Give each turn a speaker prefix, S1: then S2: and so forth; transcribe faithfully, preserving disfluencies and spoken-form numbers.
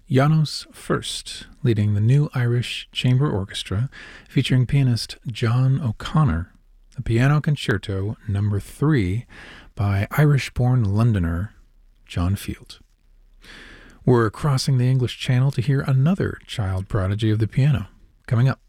S1: Janos First, leading the New Irish Chamber Orchestra, featuring pianist John O'Connor, the Piano Concerto Number three by Irish-born Londoner John Field. We're crossing the English Channel to hear another child prodigy of the piano, coming up